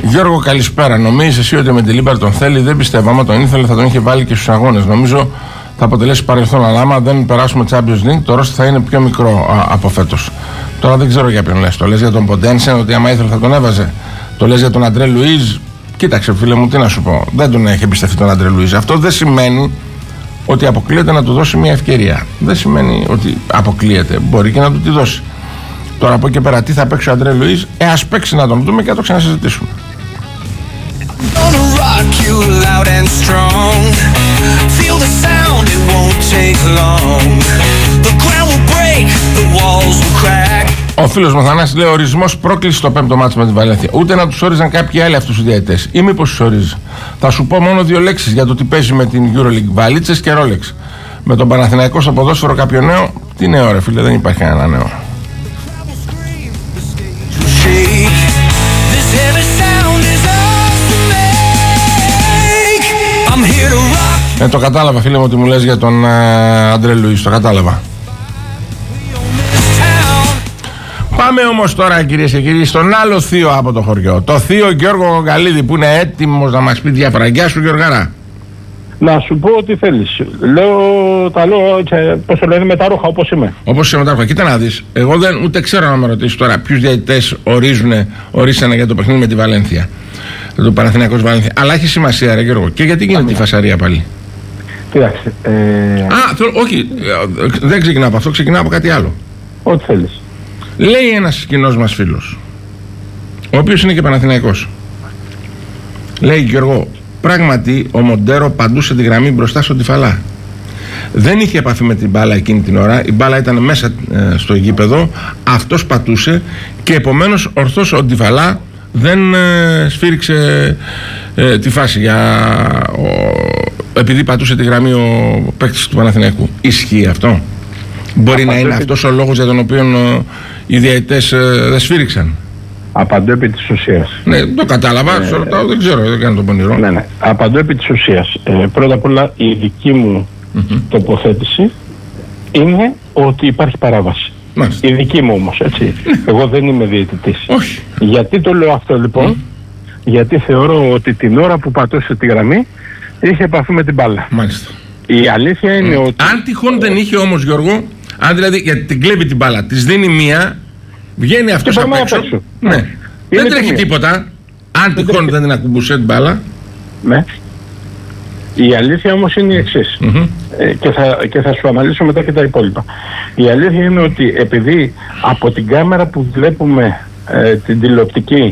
Γιώργο, καλησπέρα. Νομίζεις εσύ ότι με τη Λίμπαρ τον θέλει? Δεν πιστεύω. Άμα τον ήθελε θα τον είχε βάλει και στους αγώνες. Νομίζω θα αποτελέσει παρελθόν. Αλλά άμα δεν περάσουμε Champions League, το roster θα είναι πιο μικρό από φέτος. Τώρα δεν ξέρω για ποιον λες. Το λες για τον Ποντένσεν, ότι άμα ήθελε θα τον έβαζε? Το λες για τον Αντρέ Λουίζ? Κοίταξε, φίλε μου, τι να σου πω. Δεν τον έχει εμπιστευτεί τον Αντρέ Λουίζ. Αυτό δεν σημαίνει ότι αποκλείεται να του δώσει μια ευκαιρία. Δεν σημαίνει ότι αποκλείεται. Μπορεί και να του τη δώσει. Τώρα από εκεί πέρα τι θα παίξει ο Αντρέ Λουίζ, ας παίξει να τον δούμε και να το ξανασυζητήσουμε. Ο φίλος μου Θανάσης λέει: ορισμός πρόκληση στο 5ο μάτσο με τη Βαλένθια. Ούτε να τους όριζαν κάποιοι άλλοι αυτούς τους διαιτητές. Ή μήπως τους ορίζει? Θα σου πω μόνο 2 λέξεις για το τι παίζει με την EuroLeague. Βαλίτσες και Ρόλεξ. Με τον Παναθηναϊκό στο ποδόσφαιρο κάποιο νέο? Τι νέο, ρε φίλε, δεν υπάρχει κανένα νέο. Το κατάλαβα, φίλε μου, ότι μου λες για τον Αντρέ Λουίς. Το κατάλαβα. Πάμε όμως τώρα, κυρίες και κύριοι, στον άλλο θείο από το χωριό. Το θείο Γιώργο Γογκαλίδη, που είναι έτοιμος να μας πει διάφορα. Γεια σου, Γιωργάρα. Να σου πω ό,τι θέλεις. Τα λέω, πώς το λένε, με τα ρούχα, όπως είμαι. Όπως είσαι με τα ρούχα. Κοίτα να δεις. Εγώ δεν ούτε ξέρω να με ρωτήσεις τώρα ποιους διαιτητές ορίσανε για το παιχνίδι με τη Βαλένθια. Το Παναθηναϊκός Βαλένθια. Αλλά έχει σημασία, ρε Γιώργο. Και γιατί γίνεται η φασαρία πάλι? Κοίταξε. Όχι. Δεν ξεκινάω από αυτό, ξεκινάω από κάτι άλλο. Ό,τι θέλεις. Λέει ένας κοινός μας φίλος, ο οποίος είναι και Παναθηναϊκός. Λέει: Γιώργο, πράγματι ο Μοντέρο παντούσε τη γραμμή μπροστά στον Τυφαλά. Δεν είχε επαφή με την μπάλα εκείνη την ώρα. Η μπάλα ήταν μέσα στο γήπεδο. Αυτός πατούσε και επομένως ορθώς ο Τυφαλά δεν σφύριξε τη φάση επειδή πατούσε τη γραμμή ο παίκτης του Παναθηναϊκού. Ισχύει αυτό? Μπορεί να είναι αυτός ο λόγος για τον οποίο οι διαιτητές δεν σφύριξαν? Απαντώ επί της ουσίας. Ναι, το κατάλαβα, δεν ξέρω, δεν κάνω τον πονηρό. Ναι. Απαντώ επί της ουσίας. Πρώτα απ' όλα η δική μου τοποθέτηση είναι ότι υπάρχει παράβαση. Μάλιστα. Η δική μου όμως, έτσι. Εγώ δεν είμαι διαιτητής. Όχι. Γιατί το λέω αυτό λοιπόν? Γιατί θεωρώ ότι την ώρα που πατούσε τη γραμμή είχε επαφή με την μπάλα. Μάλιστα. Η αλήθεια είναι ότι... Αν τυχόν δεν είχε όμως, Γιώργο, αν δηλαδή, γιατί την κλέβει την μπάλα, της δίνει μία, βγαίνει αυτός απ' έξω. Ναι. Δεν τρέχει τίποτα. Αν τυχόν δεν την ακουμπούσε την μπάλα. Ναι. Η αλήθεια όμως είναι η εξής. Και θα σου αναλύσω μετά και τα υπόλοιπα. Η αλήθεια είναι ότι επειδή από την κάμερα που βλέπουμε την τηλεοπτική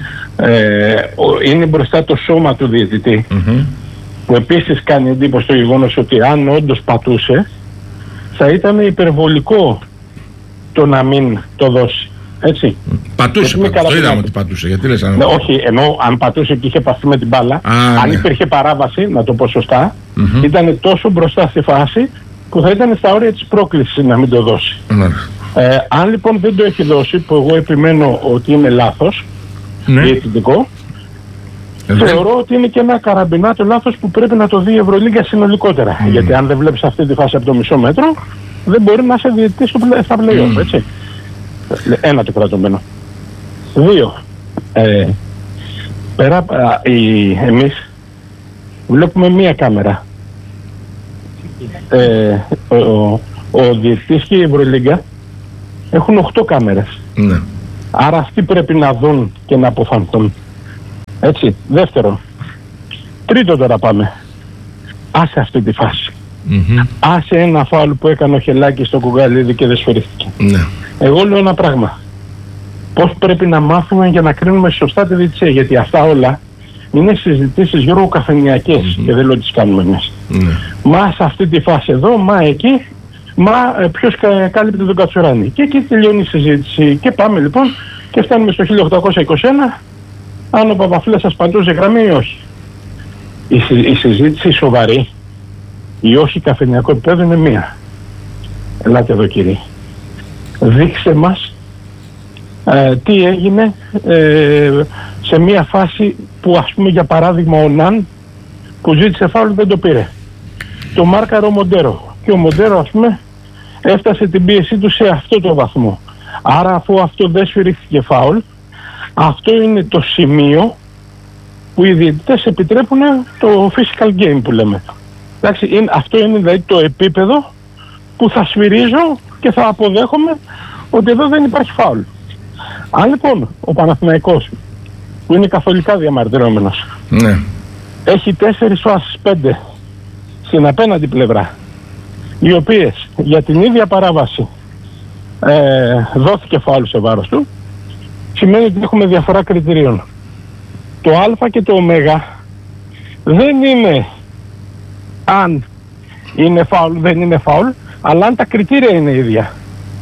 είναι μπροστά το σώμα του διαιτητή, που επίσης κάνει εντύπωση το γεγονός ότι αν όντως πατούσε θα ήταν υπερβολικό το να μην το δώσει. Έτσι. Πατούσε, το είδαμε ότι πατούσε. Γιατί λες αν... Ναι, όχι, ενώ αν πατούσε και είχε επαφή με την μπάλα, αν υπήρχε παράβαση, να το πω σωστά, ήταν τόσο μπροστά στη φάση που θα ήταν στα όρια της πρόκλησης να μην το δώσει. Αν λοιπόν δεν το έχει δώσει, που εγώ επιμένω ότι είναι λάθος, διαιτητικό, θεωρώ ότι είναι και ένα καραμπινάτο λάθος που πρέπει να το δει η Ευρωλίγκα συνολικότερα. Γιατί αν δεν βλέπεις αυτή τη φάση από το μισό μέτρο, δεν μπορεί να είσαι διαιτητής στα play-off, έτσι. Ένα το κρατωμένο. 2. Εμείς βλέπουμε μία κάμερα. Ο διαιτητής και η Ευρωλίγκα έχουν 8 κάμερες. Ναι. Άρα αυτοί πρέπει να δουν και να αποφανθούν. Έτσι. Δεύτερον. Τρίτο τώρα πάμε. Άσε αυτή τη φάση. Άσε ένα φάουλ που έκανε ο Χελάκης στο Κουγκαλίδη και δεν σφυρίχθηκε. Ναι. Εγώ λέω ένα πράγμα. Πώς πρέπει να μάθουμε για να κρίνουμε σωστά τη διαιτησία? Γιατί αυτά όλα είναι συζητήσεις, Γιώργο, καφενειακές και δεν λέω τις κάνουμε εμείς. Μα σε αυτή τη φάση εδώ, μα εκεί, μα ποιος κάλυπτε τον Κατσουράνη. Και εκεί τελειώνει η συζήτηση. Και πάμε λοιπόν και φτάνουμε στο 1821, αν ο Παπαφλές σας παντούσε γραμμή ή όχι. Η συζήτηση σοβαρή ή όχι καφενειακό επίπεδο είναι μία. Ελάτε εδώ κύριε. Δείξε μας τι έγινε σε μια φάση που, ας πούμε, για παράδειγμα ο Ναν που ζήτησε φάουλ δεν το πήρε. Το μάρκαρο ο Μοντέρο και ο Μοντέρο, ας πούμε, έφτασε την πίεσή του σε αυτό το βαθμό. Άρα αφού αυτό δεν σφυρίχθηκε φάουλ, αυτό είναι το σημείο που οι διαιτητές επιτρέπουν το physical game που λέμε. Εντάξει, αυτό είναι δηλαδή το επίπεδο που θα σφυρίζω και θα αποδέχομαι ότι εδώ δεν υπάρχει φάουλ. Αν λοιπόν ο Παναθηναϊκός, που είναι καθολικά διαμαρτυρόμενος, ναι, έχει 4 φάσεις 5 στην απέναντι πλευρά, οι οποίες για την ίδια παράβαση δόθηκε φάουλ σε βάρος του, σημαίνει ότι έχουμε διαφορά κριτηρίων. Το α και το ω δεν είναι αν είναι φάουλ, δεν είναι φάουλ, αλλά αν τα κριτήρια είναι ίδια.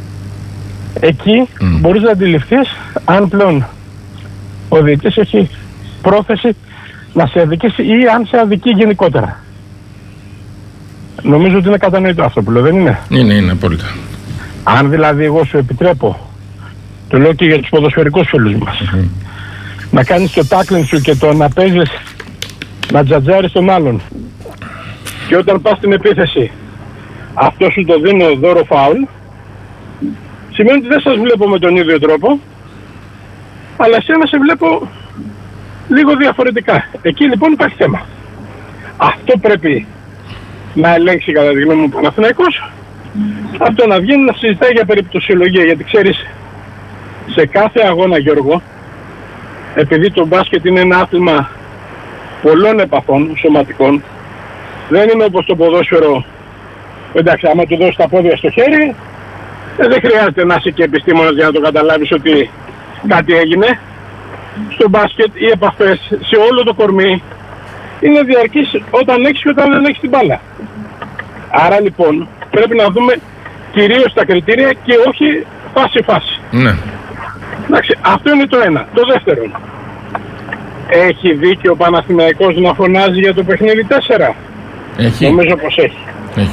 Εκεί μπορείς να αντιληφθείς αν πλέον ο διαιτητής έχει πρόθεση να σε αδικήσει ή αν σε αδικεί γενικότερα. Νομίζω ότι είναι κατανοητό αυτό που λέω, δεν είναι? Είναι απόλυτα. Αν δηλαδή εγώ σου επιτρέπω, το λέω και για τους ποδοσφαιρικούς φίλους μας, να κάνεις το tackling σου και το να παίζεις, να τζατζάρεις τον άλλον, και όταν πας στην επίθεση αυτό σου το δίνω δώρο φάουλ, σημαίνει ότι δεν σας βλέπω με τον ίδιο τρόπο, αλλά εσένα σε βλέπω λίγο διαφορετικά. Εκεί λοιπόν υπάρχει θέμα. Αυτό πρέπει να ελέγξει κατά τη γνώμη μου ο Παναθηναϊκός. Αυτό να βγαίνει να συζητάει για περιπτωσιολογία, γιατί ξέρεις, σε κάθε αγώνα, Γιώργο, επειδή το μπάσκετ είναι ένα άθλημα πολλών επαφών σωματικών, δεν είναι όπως το ποδόσφαιρο. Εντάξει, άμα του δώσεις τα πόδια στο χέρι, δεν χρειάζεται να είσαι και επιστήμονας για να το καταλάβεις ότι κάτι έγινε. Στο μπάσκετ οι επαφές σε όλο το κορμί είναι διαρκείς όταν έχεις και όταν δεν έχεις την μπάλα. Άρα λοιπόν πρέπει να δούμε κυρίως τα κριτήρια και όχι φάση-φάση. Ναι. Εντάξει, αυτό είναι το ένα. Το δεύτερο, έχει δίκιο ο Παναθηναϊκός να φωνάζει για το παιχνίδι 4? Έχει. Νομίζω πως έχει.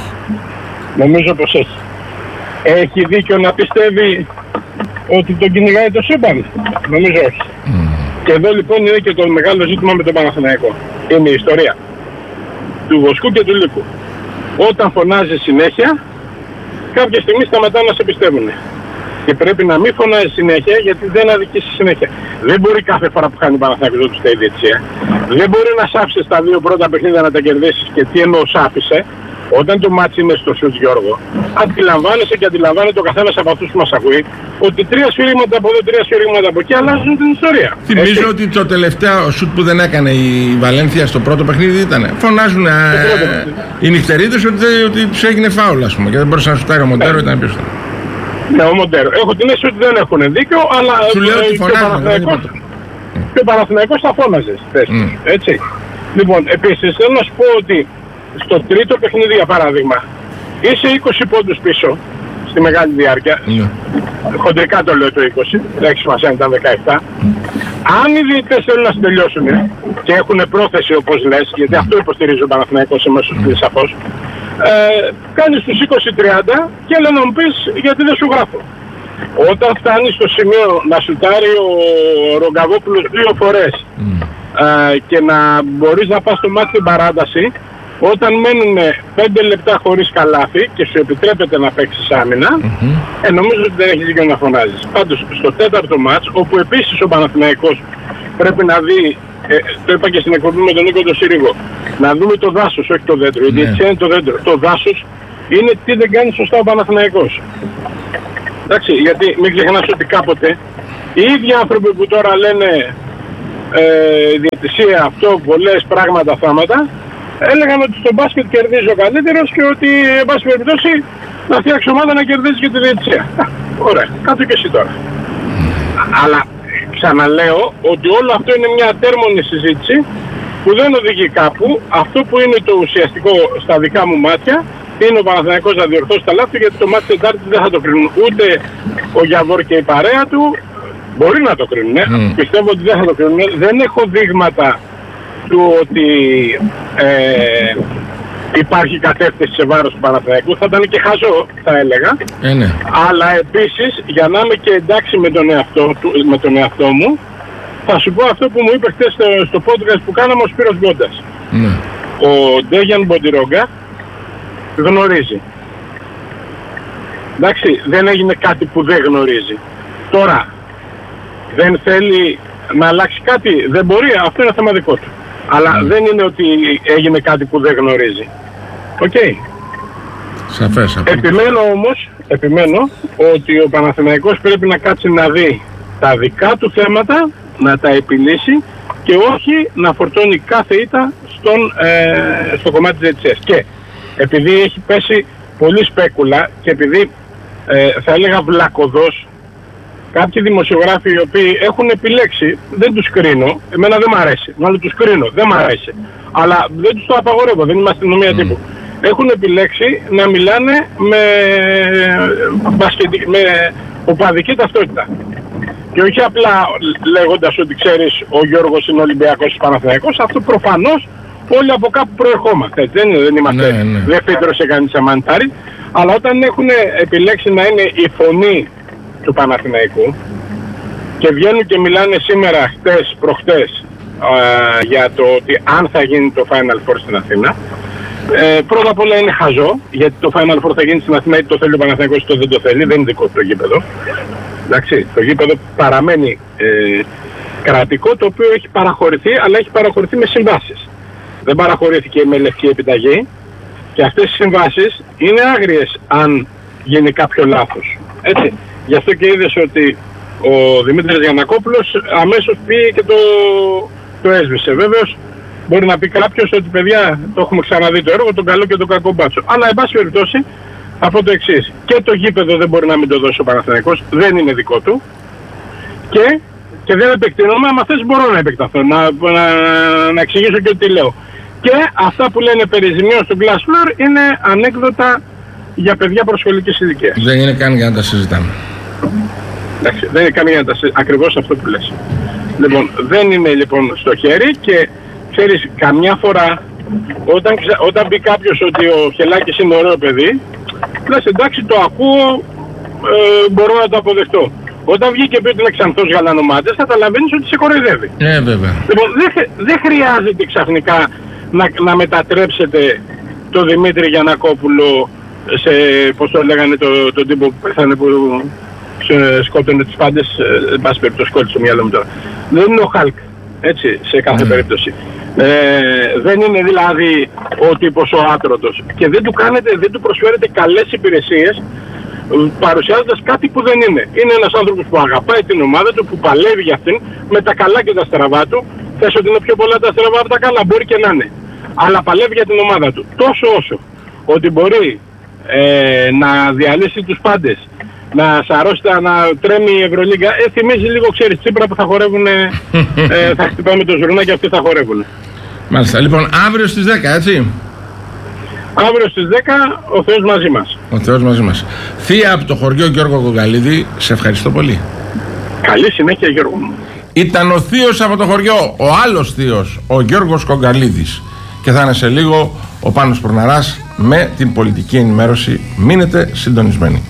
Νομίζω πως έχει. Έχει δίκιο να πιστεύει ότι τον κυνηγάει το σύμπαν? Νομίζω όχι. Και εδώ λοιπόν είναι και το μεγάλο ζήτημα με τον Παναθηναϊκό. Είναι η ιστορία του Βοσκού και του Λύκου. Όταν φωνάζει συνέχεια, κάποια στιγμή σταματά να σε πιστεύουν. Και πρέπει να μην φωνάζει συνέχεια, γιατί δεν αδικήσει συνέχεια. Δεν μπορεί κάθε φορά που κάνει ο Παναθηναϊκός να του στέει διαιτησία. Δεν μπορεί να σάψει τα 2 πρώτα παιχνίδια να τα κερδίσει. Και τι εννοώ σάφησε? Όταν το μάτσι είναι στο σουτ, Γιώργο, αντιλαμβάνεσαι και αντιλαμβάνεται ο καθένας από αυτούς που μας ακούει ότι 3 σφύριγματα από εδώ, 3 σφύριγματα από εκεί αλλάζουν την ιστορία. Θυμίζω ότι το τελευταίο σουτ που δεν έκανε η Βαλένθια στο πρώτο παιχνίδι ήταν. Φωνάζουν οι νυχτερίδες ότι τους έγινε φάουλ, ας πούμε, και δεν μπορούσε να σουτάρει ο Μοντέρο, ήταν πίσω. Ναι, ο Μοντέρο. Έχω την αίσθηση ότι δεν έχουν δίκιο, αλλά σου λέω ότι και ο Παναθηναϊκός θα φώναζε στη θέση. Έτσι. Λοιπόν, επίσης θέλω να σου πω ότι στο τρίτο παιχνίδι, για παράδειγμα, είσαι 20 πόντους πίσω στη μεγάλη διάρκεια. Χοντρικά το λέω το 20, δεν έχει σημασία αν ήταν 17. Αν οι διαιτητές θέλουν να συντελειώσουν και έχουν πρόθεση, όπως λες, γιατί αυτό υποστηρίζει ο Παναθηναϊκός εμέσως πλήρη σαφώς, κάνεις τους 20-30 και έλα να μου πεις γιατί δεν σου γράφω. Όταν φτάνεις στο σημείο να σουτάρει ο Ρογκαβόπουλος 2 φορές και να μπορείς να πας στο μάτι την παράταση, όταν μένουν 5 λεπτά χωρίς καλάθι και σου επιτρέπεται να παίξεις άμυνα, νομίζω ότι δεν έχεις δίκιο να φωνάζεις. Πάντως στο 4ο μάτς, όπου επίσης ο Παναθηναϊκός πρέπει να δει, το είπα και στην εκπομπή με τον Νίκο τον Συρίγο, να δούμε το δάσος, όχι το δέντρο. Γιατί έτσι είναι το δέντρο. Το δάσος είναι τι δεν κάνει σωστά ο Παναθηναϊκός. Εντάξει, γιατί μην ξεχνάς ότι κάποτε οι ίδιοι άνθρωποι που τώρα λένε διαιτησία αυτό, πολλές πράγματα, θάματα, έλεγαν ότι στο μπάσκετ κερδίζει ο καλύτερος και ότι, εν πάση περιπτώσει, να φτιάξει ομάδα να κερδίζει και τη διαιτησία. Ωραία, κάτω και εσύ τώρα. Αλλά ξαναλέω ότι όλο αυτό είναι μια ατέρμονη συζήτηση που δεν οδηγεί κάπου. Αυτό που είναι το ουσιαστικό στα δικά μου μάτια είναι ο Παναθηναϊκός να διορθώσει τα λάθη, γιατί το μάτι Τετάρτη δεν θα το κρίνουν ούτε ο Γιαβόρ και η παρέα του. Μπορεί να το κρίνουν, πιστεύω ότι δεν θα το κρίνουν. Δεν έχω δείγματα του ότι υπάρχει κατεύθυνση σε βάρος του Παναθηναϊκού. Θα ήταν και χαζό, θα έλεγα. Ναι. Αλλά επίσης, για να είμαι και εντάξει με τον εαυτό μου, θα σου πω αυτό που μου είπε χτες στο podcast που κάναμε ο Σπύρος Γκόντας. Ο Ντέγιαν Μποντιρόγκα γνωρίζει. Εντάξει, δεν έγινε κάτι που δεν γνωρίζει. Τώρα, δεν θέλει να αλλάξει κάτι δεν μπορεί, αυτό είναι θέμα δικό του. Αλλά δεν είναι ότι έγινε κάτι που δεν γνωρίζει. Οκ. Σαφές. Επιμένω ότι ο Παναθηναϊκός πρέπει να κάτσει να δει τα δικά του θέματα, να τα επιλύσει και όχι να φορτώνει κάθε ήττα στο κομμάτι της διαιτησίας. Και επειδή έχει πέσει πολύ σπέκουλα και επειδή θα έλεγα βλακωδώς, κάποιοι δημοσιογράφοι οι οποίοι έχουν επιλέξει, δεν τους κρίνω, εμένα δεν μ' αρέσει, μάλλον τους κρίνω, δεν μ' αρέσει, αλλά δεν τους το απαγορεύω, δεν είμαι αστυνομία τύπου. Έχουν επιλέξει να μιλάνε με οπαδική ταυτότητα. Και όχι απλά λέγοντας ότι ξέρεις ο Γιώργος είναι Ολυμπιακός ή Παναθηναϊκός, αυτό προφανώς όλοι από κάπου προερχόμαστε. Δεν είμαστε, δεν φύτρωσε κανείς αμαντάρι, αλλά όταν έχουν επιλέξει να είναι η φωνή του Παναθηναϊκού και βγαίνουν και μιλάνε σήμερα, χτες, προχτές για το ότι αν θα γίνει το Final Four στην Αθήνα, πρώτα απ' όλα είναι χαζό, γιατί το Final Four θα γίνει στην Αθήνα είτε το θέλει ο Παναθηναϊκός είτε δεν το θέλει, δεν είναι δικό του το γήπεδο. Εντάξει, το γήπεδο παραμένει κρατικό, το οποίο έχει παραχωρηθεί, αλλά έχει παραχωρηθεί με συμβάσεις. Δεν παραχωρήθηκε με λευκή επιταγή και αυτές οι συμβάσεις είναι άγριες αν γίνει κάποιο λάθος. Έτσι. Γι' αυτό και είδες ότι ο Δημήτρης Γιαννακόπουλος αμέσως πήγε και το έσβησε. Βέβαιος μπορεί να πει κάποιος ότι παιδιά το έχουμε ξαναδεί το έργο, τον καλό και τον κακό μπάτσο. Αλλά εν πάση περιπτώσει θα πω το εξής. Και το γήπεδο δεν μπορεί να μην το δώσει ο Παναθηναϊκός, δεν είναι δικό του. Και δεν επεκτείνομαι, άμα θες μπορώ να επεκταθώ, να εξηγήσω και τι λέω. Και αυτά που λένε περί ζημιών στο Glass Floor είναι ανέκδοτα για παιδιά προσχολικής ηλικίας. Δεν είναι καν για να τα συζητάμε. Εντάξει, δεν είναι καν για να τα συζητάμε. Ακριβώς αυτό που λες. Λοιπόν, δεν είναι λοιπόν στο χέρι και ξέρεις, καμιά φορά όταν πει κάποιος ότι ο Χελάκης είναι ωραίο παιδί, λες εντάξει το ακούω, μπορώ να το αποδεχτώ. Όταν βγει και πει ότι είναι ξανθός γαλανομάτες, θα καταλαβαίνεις ότι σε κοροϊδεύει. Βέβαια. Λοιπόν, δεν χρειάζεται ξαφνικά να μετατρέψετε το Δημήτρη Γιαννακόπουλο σε, πώς το λέγανε, τον τύπο που πέθανε που σκότωνε τις πάντες, πάση περιπτώσει σκότωσε στο μυαλό μου τώρα. Δεν είναι ο Χάλκ, έτσι, σε κάθε περίπτωση. Δεν είναι δηλαδή ο τύπος ο άτρωτος και δεν του προσφέρετε καλές υπηρεσίες παρουσιάζοντας κάτι που δεν είναι. Είναι ένας άνθρωπος που αγαπάει την ομάδα του, που παλεύει για αυτήν με τα καλά και τα στραβά του. Θες ότι είναι πιο πολλά τα στραβά από τα καλά, μπορεί και να είναι. Αλλά παλεύει για την ομάδα του. Τόσο όσο ότι μπορεί να διαλύσει τους πάντες, να σαρώσει, να τρέμει η Ευρωλίγκα. Θυμίζει λίγο, ξέρεις, Τσίπρα που θα χορεύουν, θα χτυπάμε το ζουρνά και αυτοί θα χορεύουν. Μάλιστα. Λοιπόν, αύριο στις 10, έτσι. Αύριο στις 10 ο Θεός μαζί μας. Ο Θεός μαζί μας. Θεία από το χωριό Γιώργο Κογκαλίδη, σε ευχαριστώ πολύ. Καλή συνέχεια, Γιώργο μου. Ήταν ο θείος από το χωριό, ο άλλος θείος, ο Γιώργος Κογκαλίδης. Και θα είναι σε λίγο ο Πάνος Πορναράς με την πολιτική ενημέρωση. Μείνετε συντονισμένοι.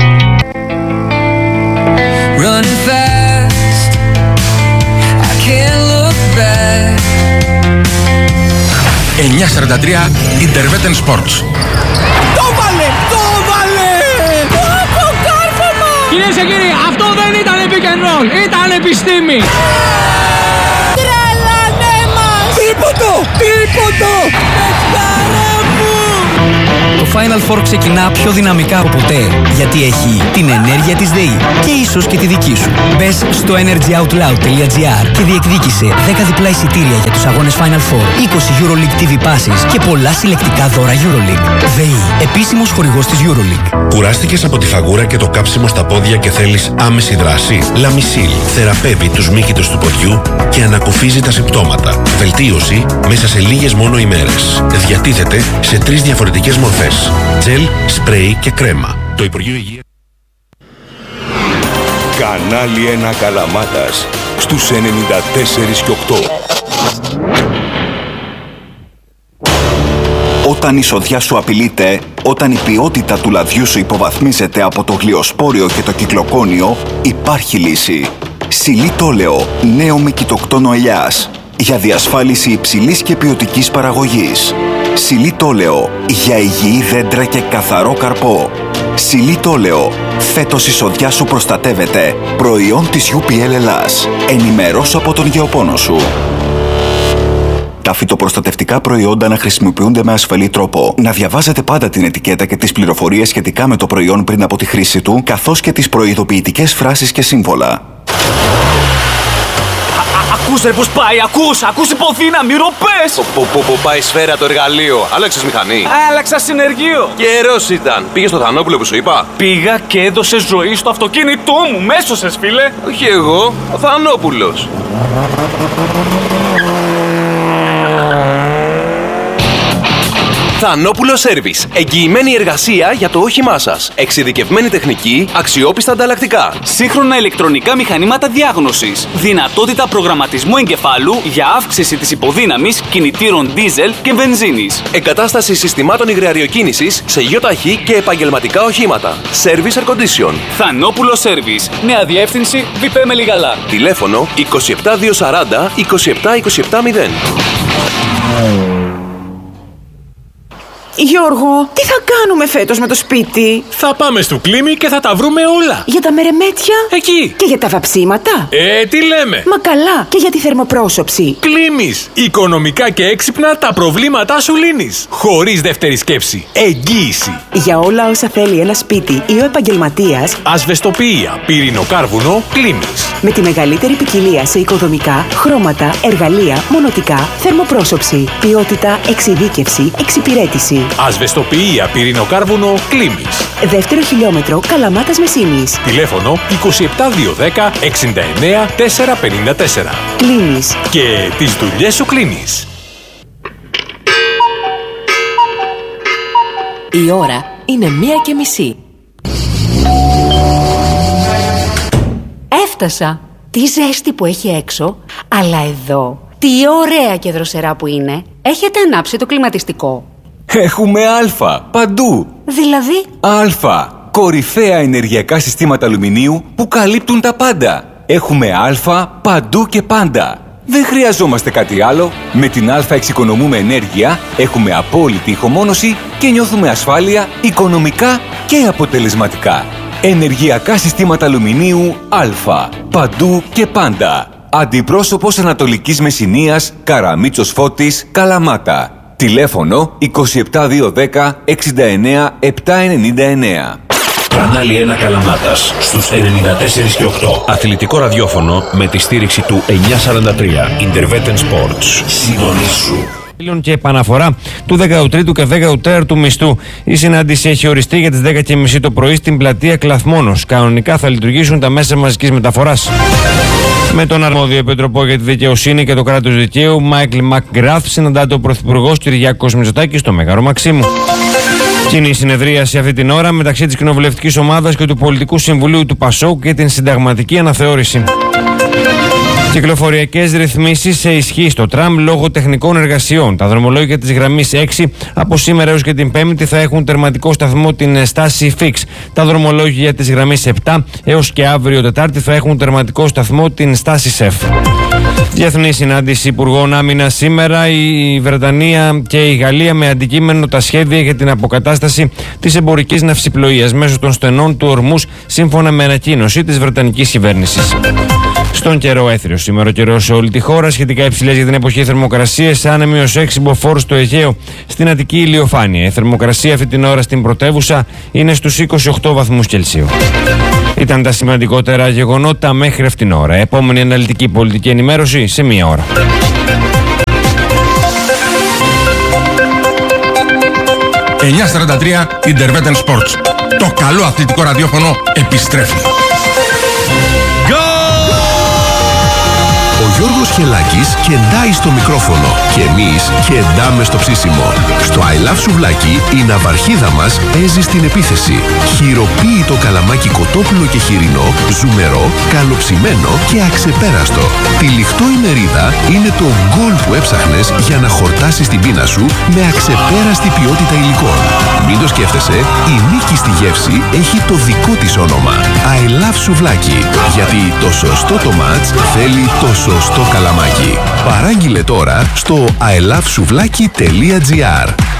943 Interveten Sports. Το βάλε! Το κάρφωμα! Κυρίες και κύριοι, αυτό δεν ήταν pick and roll, ήταν επιστήμη! Τρελανέ μας! Τίποτο! Το Final Four ξεκινά πιο δυναμικά από ποτέ, γιατί έχει την ενέργεια της ΔΕΗ και ίσως και τη δική σου. Μπες στο energyoutloud.gr και διεκδίκησε 10 διπλά εισιτήρια για τους αγώνες Final Four, 20 EuroLeague TV passes και πολλά συλλεκτικά δώρα EuroLeague. ΔΕΗ, επίσημος χορηγός της EuroLeague. Κουράστηκες από τη φαγούρα και το κάψιμο στα πόδια και θέλεις άμεση δράση? Λαμισίλ θεραπεύει τους μύκητους του ποδιού και ανακουφίζει τα συμπτώματα. Βελτίωση μέσα σε λίγες μόνο ημέρες. Διατίθεται σε 3 διαφορετικές μορφές. Τζελ, σπρέι και κρέμα. Το Υπουργείο Υγείας. Κανάλι 1 Καλαμάτας στους 94 και 8. Όταν η σοδιά σου απειλείται, όταν η ποιότητα του λαδιού σου υποβαθμίζεται από το γλυοσπόριο και το κυκλοκόνιο, υπάρχει λύση. Σιλί Τόλεο, νέο με κοιτοκτόνο ελιάς, για διασφάλιση υψηλής και ποιοτικής παραγωγής. Σιλίτολεο, για υγιή δέντρα και καθαρό καρπό. Σιλίτολεο, φέτος η σοδιά σου προστατεύεται. Προϊόν της UPL Ελλάς. Ενημερώσου από τον γεωπόνο σου. Τα φυτοπροστατευτικά προϊόντα να χρησιμοποιούνται με ασφαλή τρόπο. Να διαβάζετε πάντα την ετικέτα και τις πληροφορίες σχετικά με το προϊόν πριν από τη χρήση του, καθώς και τις προειδοποιητικές φράσεις και σύμβολα. Ακούς ρε πως πάει, ακούς υποδύναμη, ροπές! Πού πάει σφαίρα το εργαλείο, άλλαξες μηχανή. Άλλαξα συνεργείο. Καιρός ήταν, πήγες στο Θανόπουλο που σου είπα. Πήγα και έδωσε ζωή στο αυτοκίνητό μου, μέσωσες φίλε. Όχι εγώ, ο Θανόπουλος. Θανόπουλο Service. Εγγυημένη εργασία για το όχημά σας. Εξειδικευμένη τεχνική, αξιόπιστα ανταλλακτικά. Σύγχρονα ηλεκτρονικά μηχανήματα διάγνωσης. Δυνατότητα προγραμματισμού εγκεφάλου για αύξηση της υποδύναμης κινητήρων δίζελ και βενζίνης. Εγκατάσταση συστημάτων υγραεριοκίνησης σε ΙΟΤΑΧΗ και επαγγελματικά οχήματα. Service Air Condition. Θανόπουλο Service. Νέα διεύθυνση Βιπέ Μελιγαλά. Τηλέφωνο 27240 27270. Γιώργο, τι θα κάνουμε φέτος με το σπίτι? Θα πάμε στο Κλίμι και θα τα βρούμε όλα. Για τα μερεμέτια? Εκεί. Και για τα βαψίματα? Τι λέμε. Μα καλά, και για τη θερμοπρόσωψη. Κλίμις. Οικονομικά και έξυπνα τα προβλήματά σου λύνεις. Χωρίς δεύτερη σκέψη. Εγγύηση. Για όλα όσα θέλει ένα σπίτι ή ο επαγγελματίας. Ασβεστοποιία, πυρηνοκάρβουνο, Κλίμις. Με τη μεγαλύτερη ποικιλία σε οικοδομικά, χρώματα, εργαλεία, μονοτικά, θερμοπρόσωψη. Ποιότητα, εξειδίκευση, εξυπηρέτηση. Ασβεστοποιία, πυρηνοκάρβουνο, Κλίμις. Δεύτερο χιλιόμετρο, Καλαμάτας Μεσίνης. Τηλέφωνο 27210 69 454. Κλίμις. Και τις δουλειές σου κλείνεις. Η ώρα είναι 1:30. Έφτασα. Τι ζέστη που έχει έξω, αλλά εδώ, τι ωραία και δροσερά που είναι. Έχετε ανάψει το κλιματιστικό? Έχουμε Α παντού. Δηλαδή? Α. Κορυφαία ενεργειακά συστήματα αλουμινίου που καλύπτουν τα πάντα. Έχουμε Α παντού και πάντα. Δεν χρειαζόμαστε κάτι άλλο. Με την Α εξοικονομούμε ενέργεια, έχουμε απόλυτη ηχομόνωση και νιώθουμε ασφάλεια οικονομικά και αποτελεσματικά. Ενεργειακά συστήματα αλουμινίου Α. Παντού και πάντα. Αντιπρόσωπος Ανατολικής Μεσσηνίας, Καραμίτσος Φώτης, Καλαμάτα. Τηλέφωνο 27210 69 799. Κανάλι 1 Καλαμάτας στους 94 και 8. Αθλητικό ραδιόφωνο με τη στήριξη του 943. Intervetten Sports. Συντονίσου. Και επαναφορά του 13ου και 14ου μισθού. Η συνάντηση έχει οριστεί για τις 10:30 το πρωί στην πλατεία Κλαθμόνος. Κανονικά θα λειτουργήσουν τα μέσα μαζικής μεταφοράς. Με τον αρμόδιο Επίτροπο για τη Δικαιοσύνη και το κράτος δικαίου, Μάικλ Μακγκράθ, συναντάται ο Πρωθυπουργός Κυριάκος Μητσοτάκης στο Μέγαρο Μαξίμου. Κοινή συνεδρίαση αυτή την ώρα μεταξύ της Κοινοβουλευτικής Ομάδας και του Πολιτικού Συμβουλίου του ΠΑΣΟΚ για την συνταγματική αναθεώρηση. Κυκλοφοριακές ρυθμίσεις σε ισχύ στο τραμ λόγω τεχνικών εργασιών. Τα δρομολόγια της γραμμής 6 από σήμερα έως και την Πέμπτη θα έχουν τερματικό σταθμό την στάση FIX. Τα δρομολόγια της γραμμής 7 έως και αύριο Τετάρτη θα έχουν τερματικό σταθμό την στάση SEF. Διεθνή συνάντηση Υπουργών Άμυνας σήμερα. Η Βρετανία και η Γαλλία με αντικείμενο τα σχέδια για την αποκατάσταση της εμπορικής ναυσιπλοείας μέσω των στενών του ορμούς, σύμφωνα με ανακοίνωση της Βρετανικής κυβέρνησης. Στον καιρό, έθριος σήμερα ο καιρός σε όλη τη χώρα. Σχετικά υψηλές για την εποχή θερμοκρασίες, άνεμοι ως 6 μποφόρ στο Αιγαίο, στην Αττική ηλιοφάνεια. Η θερμοκρασία αυτή την ώρα στην πρωτεύουσα είναι στους 28 βαθμούς Κελσίου. Ήταν τα σημαντικότερα γεγονότα μέχρι αυτήν την ώρα. Επόμενη αναλυτική πολιτική ενημέρωση σε μία ώρα. 943 Intervetten Sports. Το καλό αθλητικό ραδιόφωνο επιστρέφει. Ο Γιώργος Χελάκης κεντάει στο μικρόφωνο και εμείς κεντάμε στο ψήσιμο. Στο I Love Σουβλάκι η ναυαρχίδα μας παίζει στην επίθεση. Χειροποίητο καλαμάκι κοτόπουλο και χοιρινό, ζουμερό, καλοψημένο και αξεπέραστο. Τυλιχτό η μερίδα είναι το γκολ που έψαχνες για να χορτάσεις την πείνα σου με αξεπέραστη ποιότητα υλικών. Μην το σκέφτεσαι, η νίκη στη γεύση έχει το δικό της όνομα. I Love Σουβλάκι. Γιατί το σωστό το μάτς θέλει το σωστό καλαμάκι. καλαμάκι. Παράγγειλε τώρα στο aelafsouvlaki.gr.